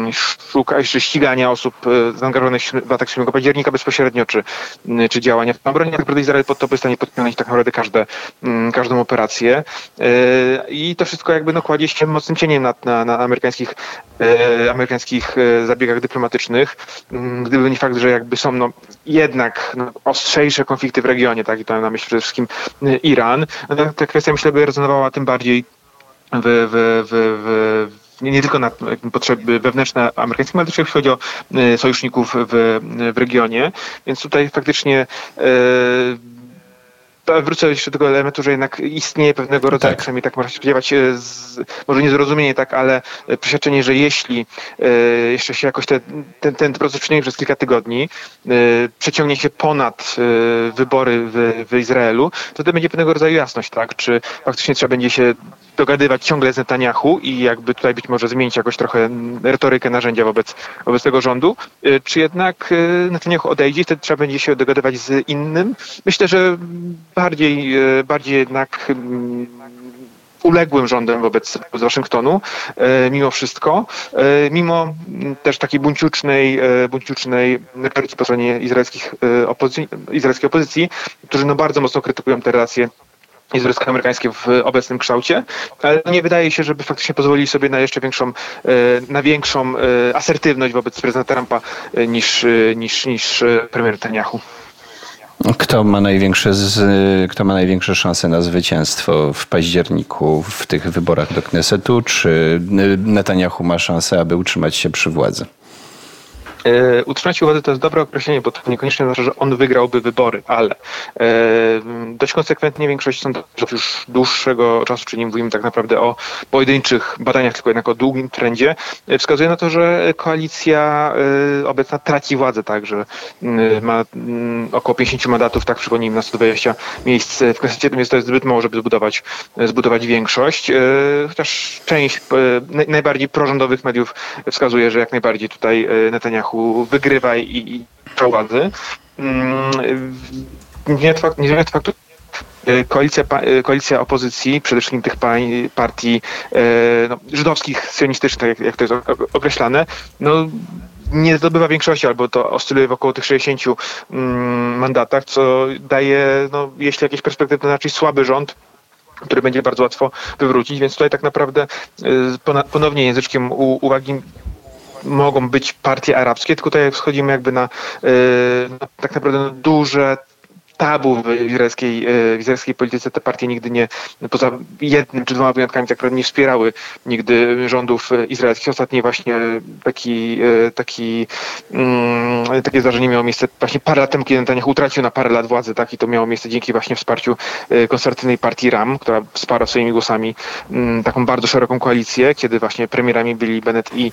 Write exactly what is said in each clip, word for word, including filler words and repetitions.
szuka, czy ścigania osób zaangażowanych w atak siódmego października bezpośrednio, czy, czy działania w obronie. Tak naprawdę Izrael pod to jest w stanie podpiąć tak naprawdę każde, każdą operację. I to wszystko jakby no, kładzie się mocnym cieniem na, na, na amerykańskich, amerykańskich zabiegach dyplomatycznych. Gdyby nie fakt, że jakby są no, jednak no, ostrzejsze konflikty w regionie, tak, i to mam na myśli przede wszystkim Iran, no, ta kwestia myślę by rezonowała tym bardziej w, w, w, w nie, nie tylko na potrzeby wewnętrzne amerykańskie, ale też jeśli chodzi o sojuszników w, w regionie. Więc tutaj faktycznie e, wrócę jeszcze do tego elementu, że jednak istnieje pewnego rodzaju, tak. przynajmniej tak można się spodziewać, z, może nie zrozumienie, tak, ale przeświadczenie, że jeśli e, jeszcze się jakoś te, ten, ten proces przeciągnie przez kilka tygodni, e, przeciągnie się ponad e, wybory w, w Izraelu, to to będzie pewnego rodzaju jasność, tak, czy faktycznie trzeba będzie się dogadywać ciągle z Netanyahu i jakby tutaj być może zmienić jakoś trochę retorykę, narzędzia wobec, wobec tego rządu, czy jednak Netanyahu odejdzie i wtedy trzeba będzie się dogadywać z innym. Myślę, że bardziej, bardziej jednak uległym rządem wobec Waszyngtonu, mimo wszystko, mimo też takiej buńczucznej, buńczucznej retoryki po stronie izraelskich opozycji, izraelskiej opozycji, którzy no bardzo mocno krytykują te relacje izraelsko-amerykańskie w obecnym kształcie, ale nie wydaje się, żeby faktycznie pozwolili sobie na jeszcze większą, na większą asertywność wobec prezydenta Trumpa niż, niż, niż premier Netanyahu. Kto ma największe, z, kto ma największe szanse na zwycięstwo w październiku w tych wyborach do Knesetu? Czy Netanyahu ma szansę, aby utrzymać się przy władzy? E, utrzymać się władzy to jest dobre określenie, bo to niekoniecznie znaczy, że on wygrałby wybory, ale e, dość konsekwentnie większość sondażów już dłuższego czasu, czyli nie mówimy tak naprawdę o pojedynczych badaniach, tylko jednak o długim trendzie, e, wskazuje na to, że koalicja e, obecna traci władzę, tak, że e, ma m, około pięćdziesiąt mandatów, tak przypomnijmy, na sto dwadzieścia miejsc w Knesecie, więc to jest zbyt mało, żeby zbudować, zbudować większość, e, chociaż część e, najbardziej prorządowych mediów wskazuje, że jak najbardziej tutaj Netanyahu wygrywa i, i władzy. Nie zmienia faktu, koalicja, koalicja opozycji, przede wszystkim tych partii no, żydowskich, sionistycznych, jak, jak to jest określane, no nie zdobywa większości, albo to oscyluje w około tych sześćdziesięciu mm, mandatach, co daje, no, jeśli jakieś perspektywy, to raczej słaby rząd, który będzie bardzo łatwo wywrócić, więc tutaj tak naprawdę y, ponownie języczkiem u, uwagi mogą być partie arabskie, tylko tutaj wchodzimy jakby na, na tak naprawdę na duże tabu w izraelskiej, w izraelskiej polityce. Te partie nigdy nie, poza jednym czy dwoma wyjątkami, tak naprawdę nie wspierały nigdy rządów izraelskich. Ostatnie właśnie taki, taki, um, takie zdarzenie miało miejsce właśnie parę lat temu, kiedy Netanyahu utracił na parę lat władzy, tak, i to miało miejsce dzięki właśnie wsparciu konserwatywnej partii RAM, która wsparła swoimi głosami um, taką bardzo szeroką koalicję, kiedy właśnie premierami byli Bennett i,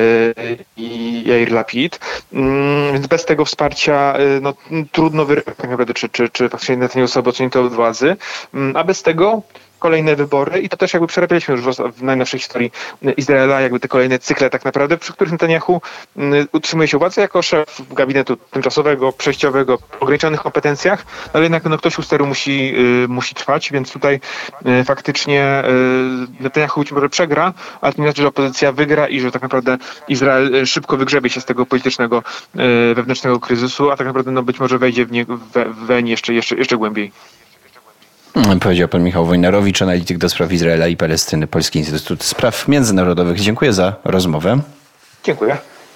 i Yair Lapid. Um, więc bez tego wsparcia no, trudno wyrobić tak naprawdę, czy czy, czy faktycznie Netanyahu został odsunięty od władzy, a bez tego kolejne wybory i to też jakby przerabialiśmy już w najnowszej historii Izraela, jakby te kolejne cykle tak naprawdę, przy których Netanyahu utrzymuje się władzę jako szef gabinetu tymczasowego, przejściowego, w ograniczonych kompetencjach, ale jednak no, ktoś u steru musi, y, musi trwać, więc tutaj y, faktycznie y, Netanyahu być może przegra, ale to nie znaczy, że opozycja wygra i że tak naprawdę Izrael szybko wygrzebie się z tego politycznego, y, wewnętrznego kryzysu, a tak naprawdę no, być może wejdzie w nie, we, weń jeszcze, jeszcze, jeszcze głębiej. Powiedział pan Michał Wojnarowicz, analityk do spraw Izraela i Palestyny, Polski Instytut Spraw Międzynarodowych. Dziękuję za rozmowę. Dziękuję.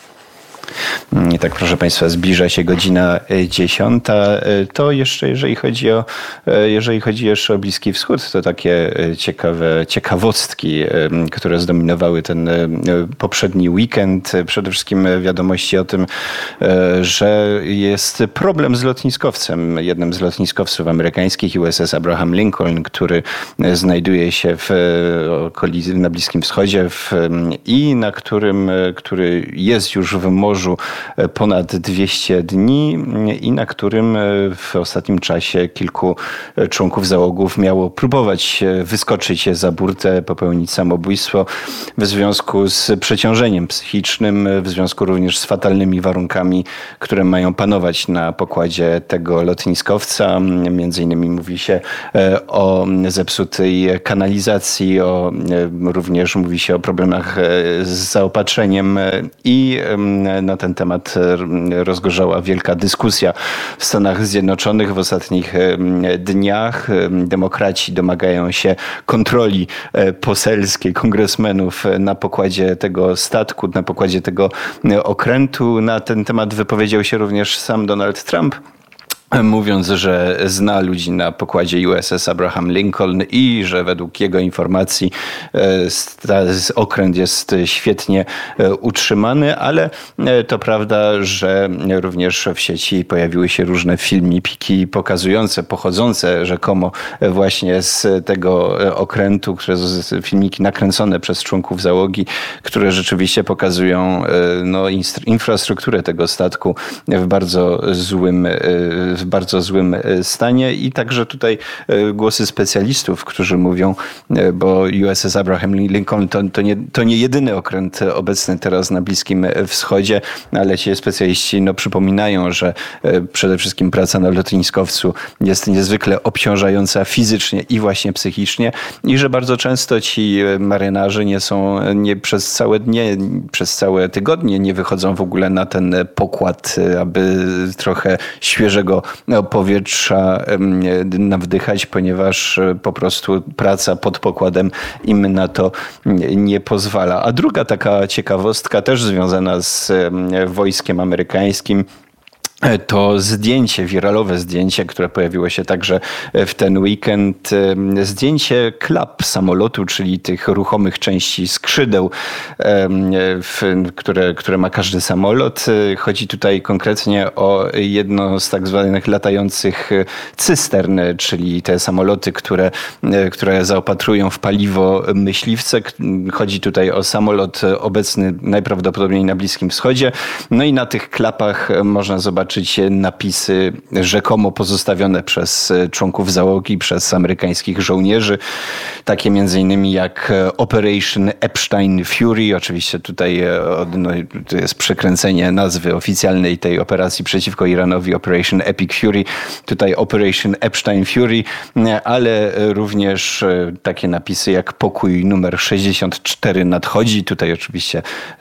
I tak, proszę państwa, zbliża się godzina dziesiąta. To jeszcze, jeżeli chodzi o, jeżeli chodzi jeszcze o Bliski Wschód, to takie ciekawe ciekawostki, które zdominowały ten poprzedni weekend. Przede wszystkim wiadomości o tym, że jest problem z lotniskowcem. Jednym z lotniskowców amerykańskich U S S Abraham Lincoln, który znajduje się w okolicy na Bliskim Wschodzie w, i na którym, który jest już w morzu ponad dwieście dni i na którym w ostatnim czasie kilku członków załogów miało próbować wyskoczyć za burtę, popełnić samobójstwo w związku z przeciążeniem psychicznym, w związku również z fatalnymi warunkami, które mają panować na pokładzie tego lotniskowca. Między innymi mówi się o zepsutej kanalizacji, o, również mówi się o problemach z zaopatrzeniem i na ten temat rozgorzała wielka dyskusja w Stanach Zjednoczonych w ostatnich dniach. Demokraci domagają się kontroli poselskiej kongresmenów na pokładzie tego statku, na pokładzie tego okrętu. Na ten temat wypowiedział się również sam Donald Trump, mówiąc, że zna ludzi na pokładzie U S S Abraham Lincoln i że według jego informacji okręt jest świetnie utrzymany, ale to prawda, że również w sieci pojawiły się różne filmiki pokazujące, pochodzące rzekomo właśnie z tego okrętu, które filmiki nakręcone przez członków załogi, które rzeczywiście pokazują no, infrastrukturę tego statku w bardzo złym w bardzo złym stanie i także tutaj głosy specjalistów, którzy mówią, bo U S S Abraham Lincoln to, to, nie, to nie jedyny okręt obecny teraz na Bliskim Wschodzie, ale ci specjaliści no, przypominają, że przede wszystkim praca na lotniskowcu jest niezwykle obciążająca fizycznie i właśnie psychicznie i że bardzo często ci marynarze nie są, nie przez całe dnie, przez całe tygodnie nie wychodzą w ogóle na ten pokład, aby trochę świeżego powietrza nawdychać, ponieważ po prostu praca pod pokładem im na to nie pozwala. A druga taka ciekawostka, też związana z wojskiem amerykańskim, to zdjęcie, wiralowe zdjęcie, które pojawiło się także w ten weekend. Zdjęcie klap samolotu, czyli tych ruchomych części skrzydeł, które, które ma każdy samolot. Chodzi tutaj konkretnie o jedno z tak zwanych latających cystern, czyli te samoloty, które, które zaopatrują w paliwo myśliwce. Chodzi tutaj o samolot obecny najprawdopodobniej na Bliskim Wschodzie. No i na tych klapach można zobaczyć napisy rzekomo pozostawione przez członków załogi, przez amerykańskich żołnierzy. Takie między innymi jak Operation Epstein Fury. Oczywiście tutaj no, to jest przekręcenie nazwy oficjalnej tej operacji przeciwko Iranowi, Operation Epic Fury. Tutaj Operation Epstein Fury, ale również takie napisy jak pokój numer sześćdziesiąt cztery nadchodzi. Tutaj oczywiście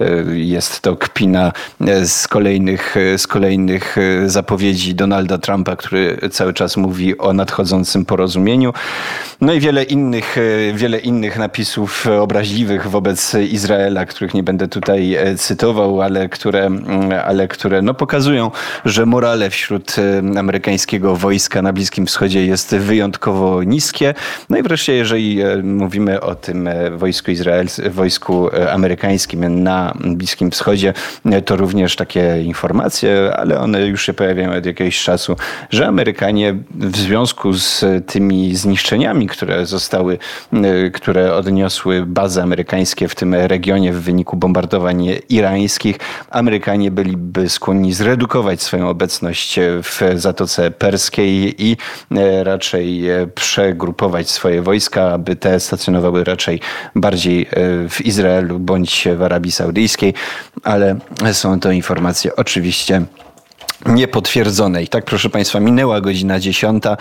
jest to kpina z kolejnych, z kolejnych zapowiedzi Donalda Trumpa, który cały czas mówi o nadchodzącym porozumieniu. No i wiele innych, wiele innych napisów obraźliwych wobec Izraela, których nie będę tutaj cytował, ale które, ale które no pokazują, że morale wśród amerykańskiego wojska na Bliskim Wschodzie jest wyjątkowo niskie. No i wreszcie, jeżeli mówimy o tym wojsku izraelskim, wojsku amerykańskim na Bliskim Wschodzie, to również takie informacje, ale one już się pojawiają od jakiegoś czasu, że Amerykanie w związku z tymi zniszczeniami, które zostały, które odniosły bazy amerykańskie w tym regionie w wyniku bombardowań irańskich, Amerykanie byliby skłonni zredukować swoją obecność w Zatoce Perskiej i raczej przegrupować swoje wojska, aby te stacjonowały raczej bardziej w Izraelu bądź w Arabii Saudyjskiej, ale są to informacje oczywiście niepotwierdzone. I tak, proszę Państwa, minęła godzina dziesiąta,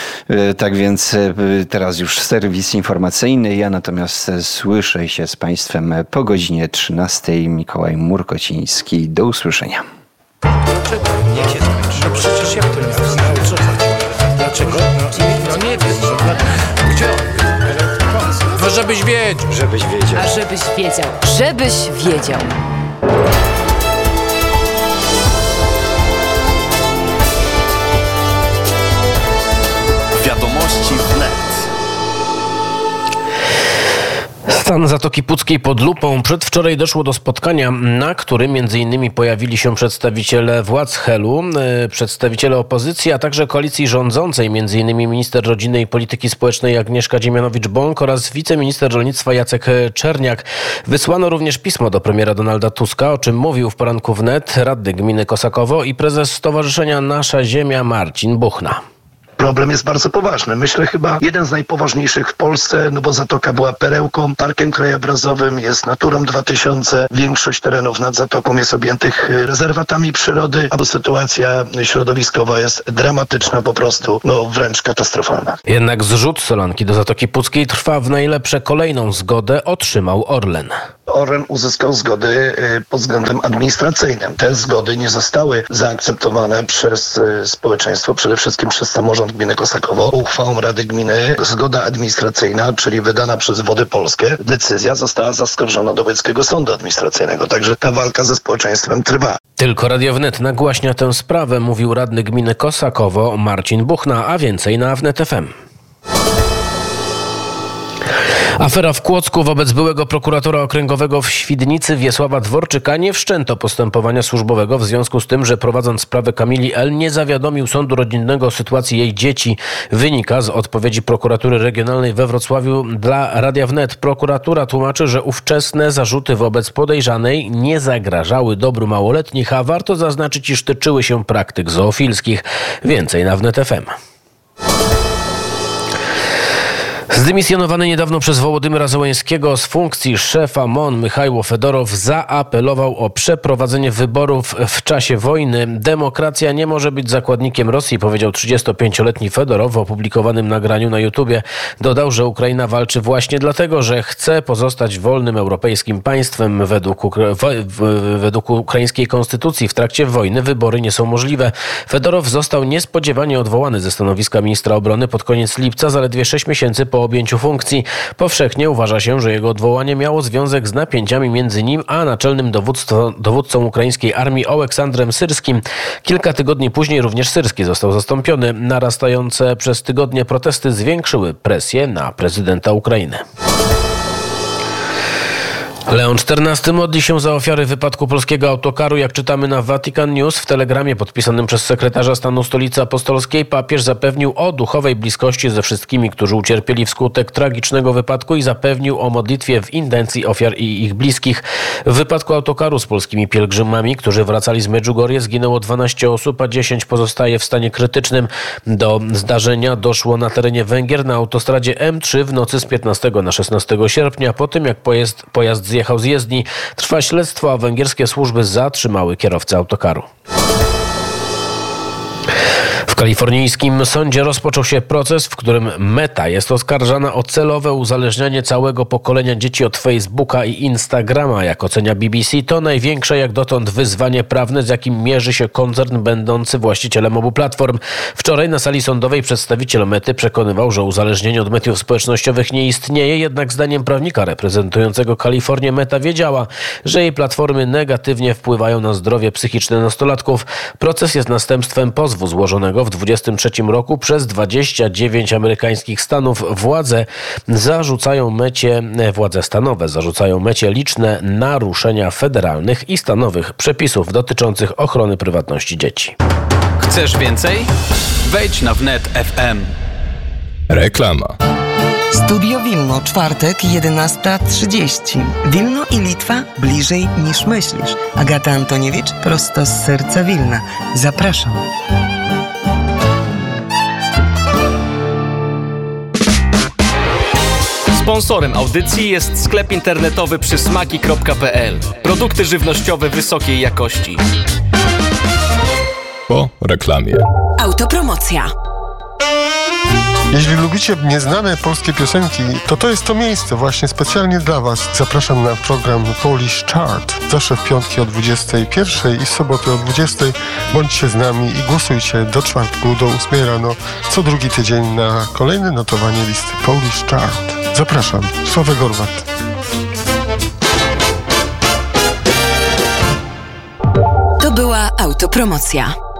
tak więc teraz już serwis informacyjny. Ja natomiast słyszę się z Państwem po godzinie trzynastej. Mikołaj Murkociński. Do usłyszenia. Dlaczego? Nie się skończy. No przecież jak to nie wiem, o co chodzi? Dlaczego? No, no nie wiem. No, dla... Gdzie on? No żebyś wiedział. Żebyś wiedział. A żebyś wiedział. Żebyś wiedział. Wiadomości wnet. Stan Zatoki Puckiej pod lupą. Przedwczoraj doszło do spotkania, na którym między innymi pojawili się przedstawiciele władz Helu, przedstawiciele opozycji, a także koalicji rządzącej, między innymi minister rodziny i polityki społecznej Agnieszka Dziemianowicz-Bąk oraz wiceminister rolnictwa Jacek Czerniak. Wysłano również pismo do premiera Donalda Tuska, o czym mówił w poranku wnet radny gminy Kosakowo i prezes Stowarzyszenia Nasza Ziemia Marcin Buchna. Problem jest bardzo poważny. Myślę chyba jeden z najpoważniejszych w Polsce, no bo Zatoka była perełką, parkiem krajobrazowym, jest Naturą dwa tysiące. Większość terenów nad Zatoką jest objętych rezerwatami przyrody, a sytuacja środowiskowa jest dramatyczna, po prostu, no wręcz katastrofalna. Jednak zrzut solanki do Zatoki Puckiej trwa w najlepsze. Kolejną zgodę otrzymał Orlen. Orlen uzyskał zgody pod względem administracyjnym. Te zgody nie zostały zaakceptowane przez społeczeństwo, przede wszystkim przez samorząd gminy Kosakowo. Uchwałą Rady Gminy zgoda administracyjna, czyli wydana przez Wody Polskie, decyzja została zaskarżona do Wojewódzkiego Sądu Administracyjnego. Także ta walka ze społeczeństwem trwa. Tylko Radio Wnet nagłaśnia tę sprawę, mówił radny gminy Kosakowo Marcin Buchna, a więcej na Wnet F M. Afera w Kłodzku. Wobec byłego prokuratora okręgowego w Świdnicy Wiesława Dworczyka nie wszczęto postępowania służbowego w związku z tym, że prowadząc sprawę Kamili L. nie zawiadomił sądu rodzinnego o sytuacji jej dzieci. Wynika z odpowiedzi prokuratury regionalnej we Wrocławiu dla Radia Wnet. Prokuratura tłumaczy, że ówczesne zarzuty wobec podejrzanej nie zagrażały dobru małoletnich, a warto zaznaczyć, iż tyczyły się praktyk zoofilskich. Więcej na Wnet F M. Zdymisjonowany niedawno przez Wołodymyra Zełenskiego z funkcji szefa M O N Michajło Fedorow zaapelował o przeprowadzenie wyborów w czasie wojny. Demokracja nie może być zakładnikiem Rosji, powiedział trzydziestopięcioletni Fedorow w opublikowanym nagraniu na YouTubie. Dodał, że Ukraina walczy właśnie dlatego, że chce pozostać wolnym europejskim państwem. Według, Ukra- w- według ukraińskiej konstytucji w trakcie wojny wybory nie są możliwe. Fedorow został niespodziewanie odwołany ze stanowiska ministra obrony pod koniec lipca, zaledwie sześć miesięcy po objęciu funkcji. Powszechnie uważa się, że jego odwołanie miało związek z napięciami między nim a naczelnym dowództwo, dowódcą ukraińskiej armii Oleksandrem Syrskim. Kilka tygodni później również Syrski został zastąpiony. Narastające przez tygodnie protesty zwiększyły presję na prezydenta Ukrainy. Leon czternasty modli się za ofiary wypadku polskiego autokaru. Jak czytamy na Vatican News, w telegramie podpisanym przez sekretarza stanu Stolicy Apostolskiej papież zapewnił o duchowej bliskości ze wszystkimi, którzy ucierpieli wskutek tragicznego wypadku i zapewnił o modlitwie w intencji ofiar i ich bliskich. W wypadku autokaru z polskimi pielgrzymami, którzy wracali z Medjugorje, zginęło dwanaście osób, a dziesięć pozostaje w stanie krytycznym. Do zdarzenia doszło na terenie Węgier na autostradzie M trzy w nocy z piętnastego na szesnastego sierpnia. Po tym jak pojazd, pojazd zjechał z jezdni, trwa śledztwo, a węgierskie służby zatrzymały kierowcę autokaru. W kalifornijskim sądzie rozpoczął się proces, w którym Meta jest oskarżana o celowe uzależnianie całego pokolenia dzieci od Facebooka i Instagrama. Jak ocenia B B C, to największe jak dotąd wyzwanie prawne, z jakim mierzy się koncern będący właścicielem obu platform. Wczoraj na sali sądowej przedstawiciel Mety przekonywał, że uzależnienie od mediów społecznościowych nie istnieje, jednak zdaniem prawnika reprezentującego Kalifornię Meta wiedziała, że jej platformy negatywnie wpływają na zdrowie psychiczne nastolatków. Proces jest następstwem pozwu złożonego w dwudziestym trzecim roku przez dwadzieścia dziewięć amerykańskich stanów. Władze zarzucają Mecie, władze stanowe zarzucają Mecie liczne naruszenia federalnych i stanowych przepisów dotyczących ochrony prywatności dzieci. Chcesz więcej? Wejdź na wnet kropka f m. Reklama. Studio Wilno, czwartek, jedenasta trzydzieści. Wilno i Litwa bliżej niż myślisz. Agata Antoniewicz, prosto z serca Wilna. Zapraszam. Sponsorem audycji jest sklep internetowy przysmaki kropka p l. Produkty żywnościowe wysokiej jakości. Po reklamie. Autopromocja. Jeśli lubicie nieznane polskie piosenki, to to jest to miejsce właśnie specjalnie dla Was. Zapraszam na program Polish Chart. Zawsze w piątki o dwudziestej pierwszej i w soboty o dwudziestej. Bądźcie z nami i głosujcie do czwartku, do ósmej rano, co drugi tydzień na kolejne notowanie listy Polish Chart. Zapraszam. Sławek Gorwat. To była autopromocja.